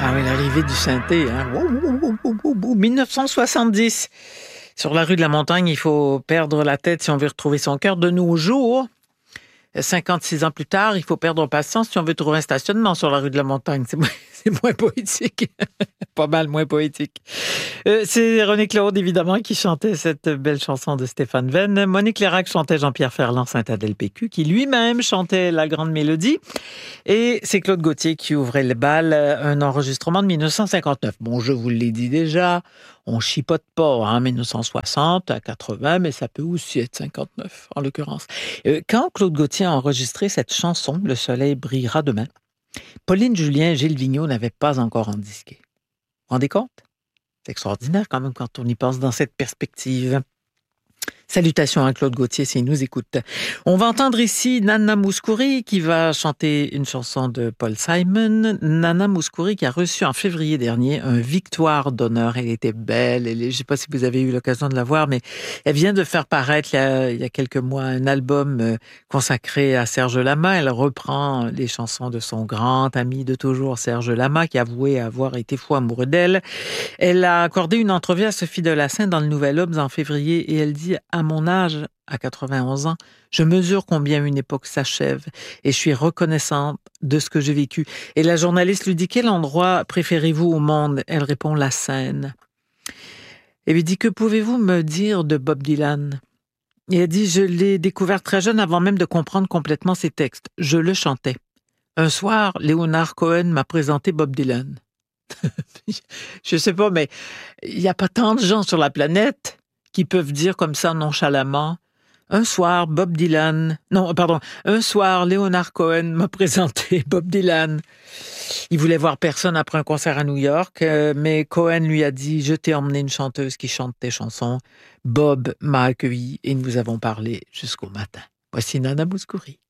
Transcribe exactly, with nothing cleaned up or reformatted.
Ah oui, l'arrivée du synthé, hein. Wouh, wouh, wouh, wouh, wouh, wouh. dix-neuf cent soixante-dix. Sur la rue de la Montagne, il faut perdre la tête si on veut retrouver son cœur. De nos jours, cinquante-six ans plus tard, il faut perdre patience si on veut trouver un stationnement sur la rue de la Montagne. C'est moins, c'est moins poétique. Pas mal moins poétique. Euh, c'est René Claude, évidemment, qui chantait cette belle chanson de Stéphane Venn. Monique Lérac chantait Jean-Pierre Ferland, Saint-Adèle P Q, qui lui-même chantait La Grande Mélodie. Et c'est Claude Gauthier qui ouvrait le bal, un enregistrement de dix-neuf cent cinquante-neuf. Bon, je vous l'ai dit déjà, on chipote pas, hein, mille neuf cent soixante à quatre-vingts, mais ça peut aussi être cinquante-neuf, en l'occurrence. Euh, quand Claude Gauthier a enregistré cette chanson, Le soleil brillera demain, Pauline Julien et Gilles Vigneault n'avaient pas encore en disqué. Vous vous rendez compte? C'est extraordinaire quand même quand on y pense dans cette perspective. Salutations à Claude Gauthier s'il nous écoute. On va entendre ici Nana Mouskouri qui va chanter une chanson de Paul Simon. Nana Mouskouri qui a reçu en février dernier un victoire d'honneur. Elle était belle. Elle est, je ne sais pas si vous avez eu l'occasion de la voir, mais elle vient de faire paraître il y a, il y a quelques mois un album consacré à Serge Lama. Elle reprend les chansons de son grand ami de toujours, Serge Lama, qui avouait avoir été fou amoureux d'elle. Elle a accordé une entrevue à Sophie Delassin dans le Nouvel Obs en février et elle dit « À mon âge, à quatre-vingt-onze ans, je mesure combien une époque s'achève et je suis reconnaissante de ce que j'ai vécu. » Et la journaliste lui dit « Quel endroit préférez-vous au monde ?» Elle répond « La Seine. » Elle lui dit « Que pouvez-vous me dire de Bob Dylan ?» Et elle dit « Je l'ai découvert très jeune avant même de comprendre complètement ses textes. Je le chantais. Un soir, Leonard Cohen m'a présenté Bob Dylan. » Je sais pas, mais il n'y a pas tant de gens sur la planète qui peuvent dire comme ça nonchalamment « Un soir, Bob Dylan... » Non, pardon. « Un soir, Leonard Cohen m'a présenté Bob Dylan. » Il voulait voir personne après un concert à New York, euh, mais Cohen lui a dit « Je t'ai emmené une chanteuse qui chante tes chansons. » Bob m'a accueilli et nous avons parlé jusqu'au matin. Voici Nana Mouskouri.